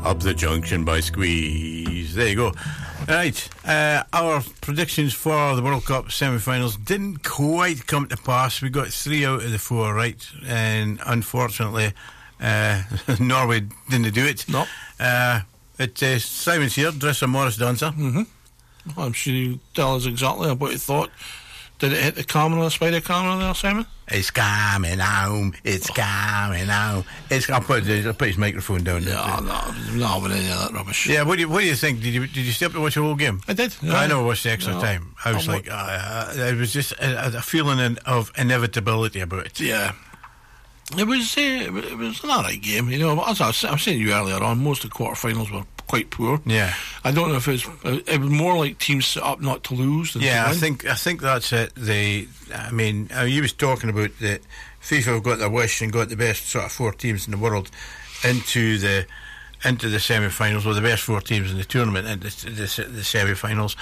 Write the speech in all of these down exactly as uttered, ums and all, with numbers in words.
Up the junction by Squeeze. There you go. Right, uh, our predictions for the World Cup semi-finals didn't quite come to pass. We got three out of the four right, and unfortunately uh, Norway didn't do it. No. Uh, it's uh, Simon's here, Dresser Morris dancer. Mm-hmm. I'm sure you tell us exactly what you thought. Did it hit the camera, the spider camera there, Simon? It's coming home. It's oh. coming home. It's. I'll put, I'll put his microphone down. Yeah, no, no, but any of that rubbish. Yeah, what do you, what do you think? Did you did you stay up to watch the whole game? I did. Yeah. I never watched the extra no. time. I was I'm like, uh, it was just a, a feeling of inevitability about it. Yeah. It was uh, it was an alright game, you know. As I was, I was saying to you earlier on, most of the quarterfinals were quite poor. Yeah, I don't know if it's it was more like teams set up not to lose than yeah, to win. I think I think that's it. The I mean, uh, you was talking about that FIFA have got their wish and got the best sort of four teams in the world into the into the semi-finals, or the best four teams in the tournament into the, the, the semi-finals.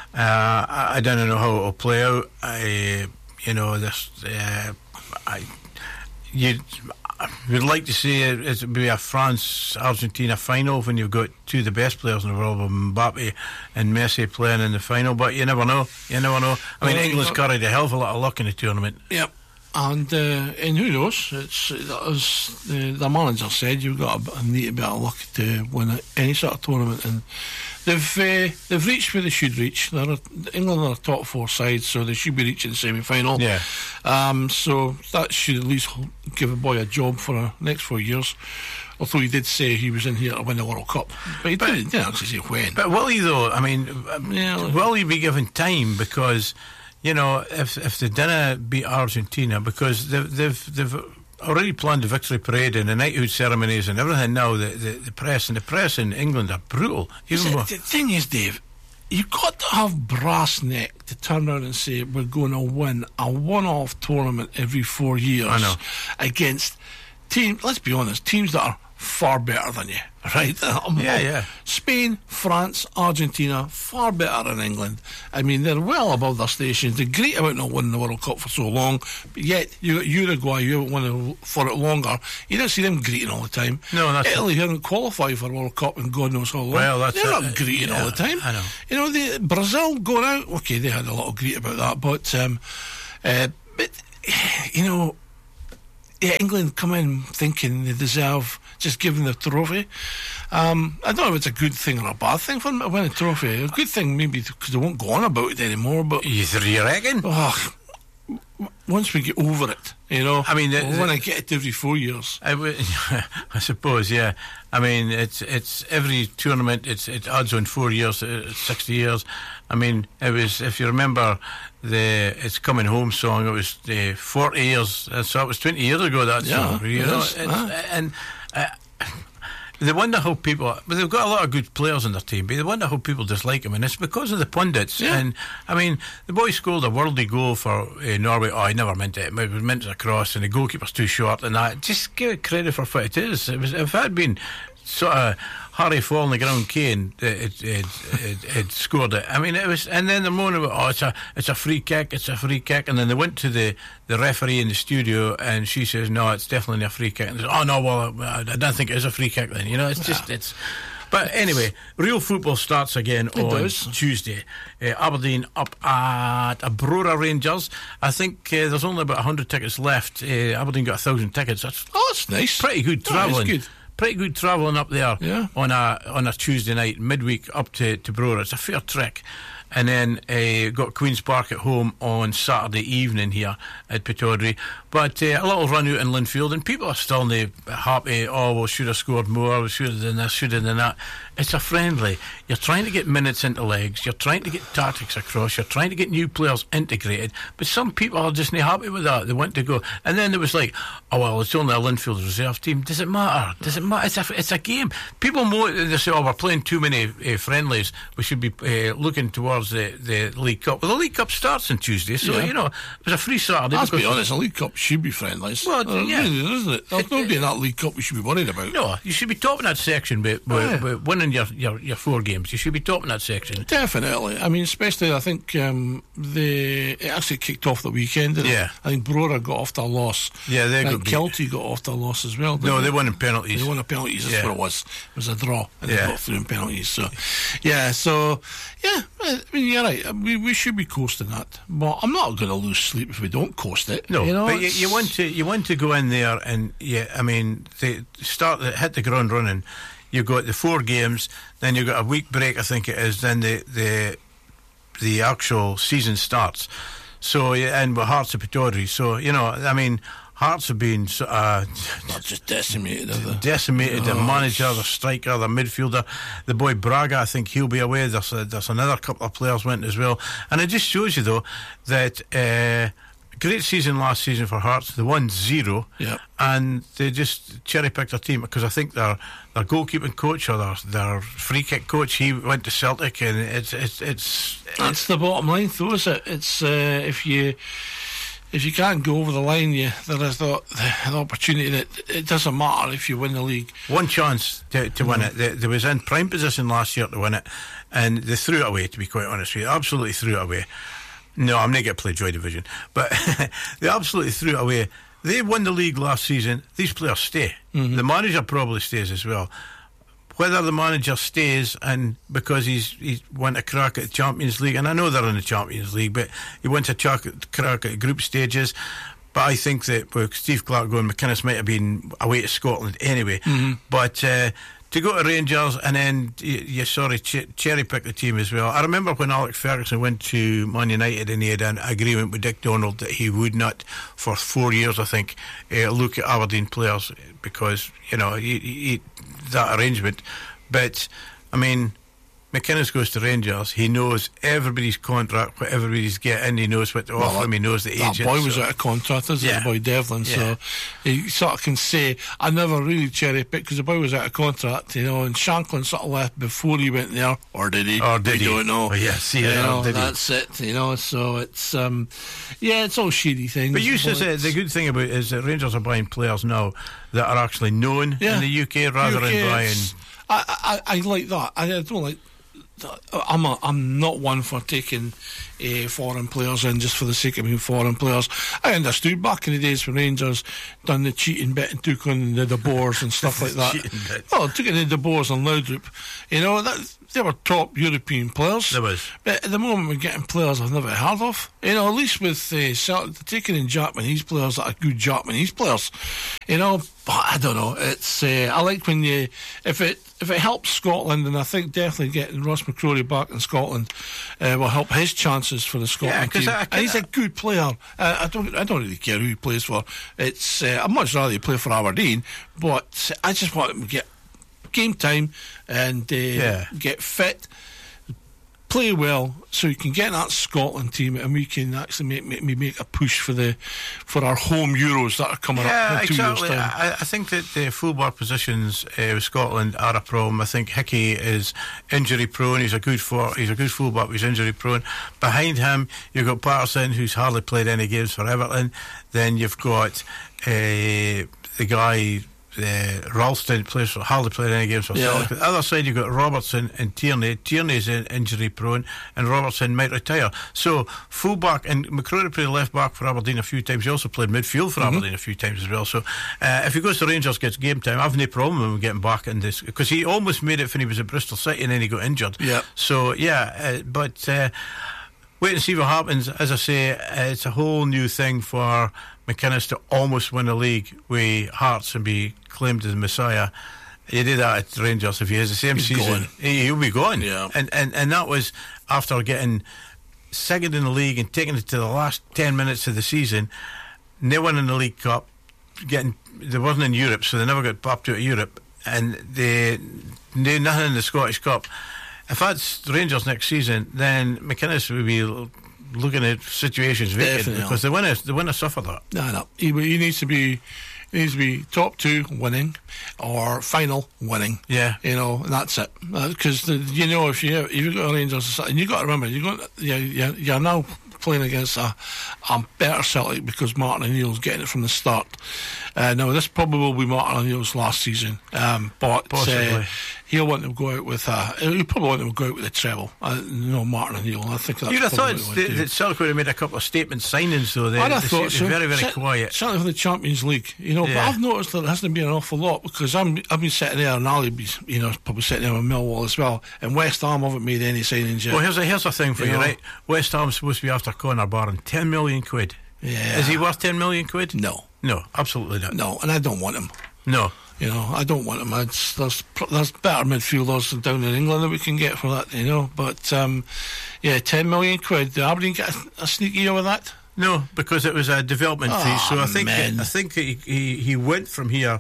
Uh, I, I don't know how it'll play out. I you know this uh, I. You would like to see it, it would be a France-Argentina final when you've got two of the best players in the world, with Mbappe and Messi playing in the final, but you never know. You never know. I mean, well, England's carried a hell of a lot of luck in the tournament. Yep. And uh, and who knows? It's as the, the manager said, you've got a, a neat bit of luck to win any sort of tournament, and they've uh, they've reached where they should reach. They're a, England are a top four side, so they should be reaching the semi-final. Yeah. Um. So that should at least give a boy a job for the next four years. Although he did say he was in here to win the World Cup, but he but, didn't, didn't actually say when. But will he though? I mean, yeah, will he be given time? Because, you know, if if they didn't beat Argentina, because they've they've, they've already planned the victory parade and the knighthood ceremonies and everything now, the, the, the press and the press in England are brutal. Even the, the thing is, Dave, you've got to have brass neck to turn around and say we're going to win a one-off tournament every four years I know. against teams, let's be honest, teams that are far better than you, right? Yeah, yeah. Spain, France, Argentina, far better than England. I mean, they're well above their stations. They're great about not winning the World Cup for so long, but yet you got Uruguay, you haven't won for it longer. You don't see them greeting all the time. No, that's Italy it. haven't qualified for the World Cup in God knows how long. Well, that's they're it. not greeting yeah, all the time. I know. You know, the Brazil going out. Okay, they had a lot of greet about that, but um, uh, but you know. Yeah, England come in thinking they deserve just giving the trophy. Um, I don't know if it's a good thing or a bad thing for them to win a trophy. A good thing maybe because they won't go on about it anymore. But you reckon? Oh, once we get over it, you know. I mean, we want to get it every four years. I, w- I suppose, yeah. I mean, it's it's every tournament. It's it adds on four years, uh, sixty years. I mean, it was, if you remember the "It's Coming Home" song. It was uh, forty years. So it was twenty years ago. That yeah, song, you know. It's, ah. And uh, they wonder how people. But they've got a lot of good players in their team. But they wonder how people dislike them, and it's because of the pundits. Yeah. And I mean, the boy scored a worldly goal for uh, Norway. Oh, I never meant it. It was meant as a cross, and the goalkeeper's too short. And that. Just give it credit for what it is. It was, if it had been sort of Harry fall on the ground Kane it, it, it, it scored it. I mean, it was, and then the moaning about, oh, it's a it's a free kick, it's a free kick, and then they went to the, the referee in the studio, and she says, no, it's definitely a free kick. And they say, oh no, well, I don't think it is a free kick then. You know, it's just it's. But anyway, real football starts again it on does. Tuesday. Uh, Aberdeen up at Abrora Rangers. I think uh, there's only about one hundred tickets left. Uh, Aberdeen got one thousand tickets. That's, oh, that's nice. Pretty good travelling. Oh, good. Pretty good travelling up there yeah. on a on a Tuesday night, midweek up to, to Brora. It's a fair trek. And then uh, got Queen's Park at home on Saturday evening here at Pittodrie. But uh, a little run out in Linfield, and people are still happy. Oh, well, should have scored more, we should have done this, should have done that. It's a friendly. You're trying to get minutes into legs, you're trying to get tactics across, you're trying to get new players integrated. But some people are just not happy with that. They want to go. And then there was like, oh, well, it's only a Linfield reserve team. Does it matter? Does it matter? It's a, it's a game. People more, they say, oh, we're playing too many uh, friendlies. We should be uh, looking towards the, the League Cup. Well, the League Cup starts on Tuesday, so, yeah. you know, it was a free Saturday. Let's be honest, the League Cup should be friendlies. Well, uh, yeah. really, isn't it? There's nobody in that League Cup we should be worried about. No, you should be topping that section with, with, yeah. with winning your, your, your four games. You should be topping that section. Definitely. I mean, especially, I think um, the it actually kicked off the weekend. Didn't Yeah. it? I think Brora got off their loss. Yeah, they I got think beat. Kelty got off their loss as well. No, didn't they won in penalties. They won a penalties. That's Yeah. what it was. It was a draw, and Yeah. they got through in penalties. So, yeah. So, yeah. I mean, you're right. We we should be coasting that, but I'm not going to lose sleep if we don't coast it. No, you know, but you, it's- you want to you want to go in there and yeah, I mean, they start the, hit the ground running. You've got the four games, then you've got a week break, I think it is. Then the the the actual season starts. So you end with Hearts of Pittodrie. So you know, I mean, Hearts have been uh, not just decimated. Are they? decimated. No, The manager, the striker, the midfielder, the boy Braga. I think he'll be away. There's a, there's another couple of players went as well, and it just shows you though that. Uh, Great season last season for Hearts. They won zero, Yep. and they just cherry picked their team because I think their their goalkeeping coach or their, their free kick coach, he went to Celtic, and it's it's it's, That's the bottom line, though, is it? It's uh, if you if you can't go over the line, you there is the, the, the opportunity that it doesn't matter if you win the league. one chance to, to win it. They, they was in prime position last year to win it, and they threw it away. To be quite honest with you, absolutely threw it away. No, I'm not going to play Joy Division, but they absolutely threw it away. They won the league last season. These players stay. Mm-hmm. The manager probably stays as well. Whether the manager stays and because he's he's won a crack at the Champions League, and I know they're in the Champions League, but he went a crack at group stages. But I think that with Steve Clarke going, McInnes might have been away to Scotland anyway. Mm-hmm. But uh, to go to Rangers and then you, you sorry ch- cherry pick the team as well. I remember when Alex Ferguson went to Man United and he had an agreement with Dick Donald that he would not, for four years I think, uh, look at Aberdeen players because you know he, he, that arrangement. But I mean, McInnes goes to Rangers. He knows everybody's contract, what everybody's getting. He knows what to offer him. He knows the That agent. boy was so. out of contract, isn't Yeah. it, the boy Devlin? Yeah. So he sort of can say, I never really cherry picked because the boy was out of contract, you know, and Shanklin sort of left before he went there, or did he? Or did we he? don't know. Oh, yeah, see, you yeah, know, did he? that's it, you know, so it's, um, yeah, it's all shady things. But you said it's- the good thing about it is that Rangers are buying players now that are actually known Yeah. in the U K rather U K, than buying. it's- I, I, I like that. I don't like. I'm a, I'm not one for taking uh, foreign players in just for the sake of being foreign players. I understood back in the days when Rangers done the cheating bit and took on the De Boers and stuff like that. Cheating bit. Well, took in the De Boers and Laudrup. You know, that, they were top European players. There was. But at the moment, we're getting players I've never heard of. You know, at least with uh, Celtic, taking in Japanese players that are good Japanese players. You know, but I don't know. It's uh, I like when you if it if it helps Scotland, and I think definitely getting Ross McCrory back in Scotland uh, will help his chances for the Scotland Yeah, 'cause team. I- and he's a good player. Uh, I don't I don't really care who he plays for. It's uh, I'd much rather he play for Aberdeen, but I just want him to get game time and uh, Yeah. get fit. Play well, so you can get in that Scotland team, and we can actually make make, make a push for the for our home Euros that are coming Yeah, up in two exactly. years' time. I, I think that the fullback positions uh, with Scotland are a problem. I think Hickey is injury prone. He's a good for he's a good fullback. But he's injury prone. Behind him, you've got Patterson, who's hardly played any games for Everton. Then you've got uh, the guy. Uh, Ralston plays for, hardly played any games for Yeah. Celtic. On the other side, you've got Robertson and Tierney. Tierney's in, injury prone, and Robertson might retire. So, fullback, and McCrory played left back for Aberdeen a few times. He also played midfield for mm-hmm. Aberdeen a few times as well. So, uh, if he goes to Rangers, gets game time, I have no problem with him getting back in this, because he almost made it when he was at Bristol City and then he got injured. Yeah. So, yeah, uh, but uh, wait and see what happens. As I say, uh, it's a whole new thing for McInnes to almost win a league with Hearts and be claimed as the Messiah. He did that at Rangers. If he has the same He's season, gone. he, he'll be gone. Yeah. And, and and that was after getting second in the league and taking it to the last ten minutes of the season. They won in the League Cup. Getting they wasn't in Europe, so they never got up to Europe, and they did nothing in the Scottish Cup. If that's Rangers next season, then McInnes would be looking at situations vacant. Definitely. Because the winners, the winners suffer that. No, no. He, he needs to be he needs to be top two winning or final winning. Yeah. You know, and that's it. Because you know, if you if you got Rangers, and you got to remember, you got you're, you're, you're now playing against a, a better Celtic because Martin O'Neill's getting it from the start. Uh, now, this probably will be Martin O'Neill's last season, um, but uh, he'll want to go out with a. He'll probably want to go out with a treble. Uh, you know, Martin O'Neill. I think that's. You'd have thought what that, that Celtic would have made a couple of statement signings, though. They, I'd have they thought so. Very, very Cer- quiet. Certainly for the Champions League, you know. Yeah. But I've noticed that there hasn't been an awful lot because I'm I've been sitting there and Ali's, you know, probably sitting there with Millwall as well, and West Ham haven't made any signings yet. Well, here's a here's a thing for you, you know, right? West Ham's supposed to be after Conor Barron, ten million quid. Yeah. Is he worth ten million quid? No. No, absolutely not. No, and I don't want him. No. You know, I don't want him. It's, there's there's better midfielders down in England that we can get for that, you know. But, um, yeah, ten million quid. Did Aberdeen get a, a sneaky year with that? No, because it was a development Oh, fee. So I think man. I think he, he, he went from here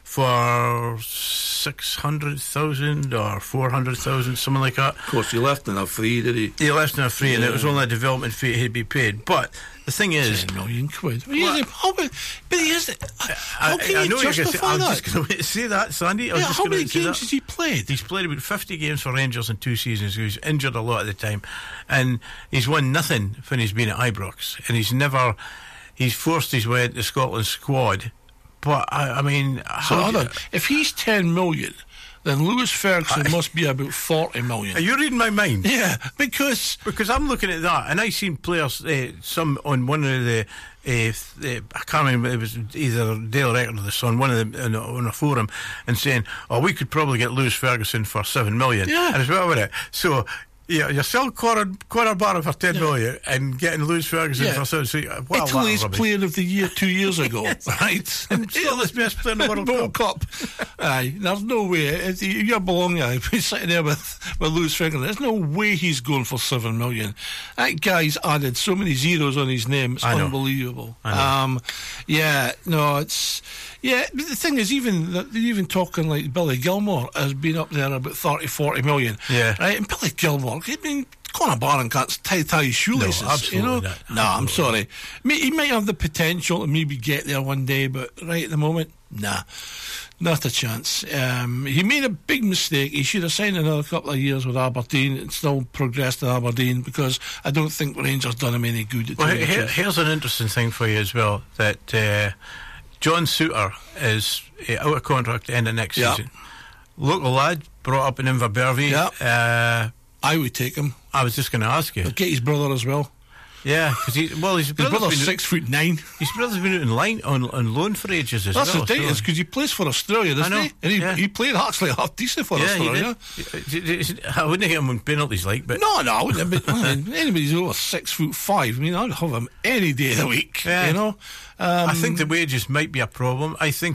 for six hundred thousand or four hundred thousand, something like that. Of course, he left in a free, did he? He left in a free, Yeah. and it was only a development fee he'd be paid. But the thing is, ten million quid. Well, Well, yeah, how, but he is. How can I, I you know you're justify gonna say, I'm that? just going to say that, Sandy. I was Yeah, just how gonna many say games that. has he played? He's played about fifty games for Rangers in two seasons. He was injured a lot of the time, and he's won nothing when he's been at Ibrox, and he's never. He's forced his way into Scotland's squad. But I, I mean, So how hold do on. you- If he's ten million, then Lewis Ferguson I- must be about forty million. are you reading my mind? Yeah, because Because I'm looking at that, and I seen players, uh, some on one of the, uh, uh, I can't remember, it was either Dale Record or the Sun, one of them on a, on a forum, and saying, "Oh, we could probably get Lewis Ferguson for seven million." Yeah. And as well with it, so. Yeah, you're selling Conor Barron for ten million and getting Lewis Ferguson Yeah. for seven. So, well, what a Italy's rubbish. Player of the Year two years ago, right? And Scotland's best player in the World World Cup. Cup. Aye, there's no way. If you're belonging, aye, he's sitting there with, with Lewis Ferguson. There's no way he's going for seven million. That guy's added so many zeros on his name. It's I know. unbelievable. I know. Um, yeah, no, it's. Yeah, but the thing is, even they're even talking like Billy Gilmore has been up there about thirty, forty million. Yeah. Right, and Billy Gilmore, I mean, Conor Barron can't tie, tie his shoelaces. No, absolutely you know? not. No, I'm sorry. May- He might have the potential to maybe get there one day, but right at the moment, nah, not a chance. Um, he made a big mistake. He should have signed another couple of years with Aberdeen and still progressed in Aberdeen, because I don't think Rangers done him any good. At Well, the here, here's an interesting thing for you as well, that uh, John Souttar is uh, out of contract at the end of next Yeah. season. Local lad, brought up in Inverbervie. Yeah. Uh, I would take him. I was just going to ask you. But get his brother as well. Yeah, because he, well, his His brother's, brother's been, six foot nine. his brother's been out in line on, on loan for ages as That's well. ridiculous, so- because he plays for Australia, doesn't I know, he? And he, yeah. he played actually half decent for yeah, Australia. he did. I wouldn't get him on penalties like, but No, no, I wouldn't. But man, anybody's over six foot five. I mean, I'd have him any day of the week. Yeah. You know, um, I think the wages might be a problem. I think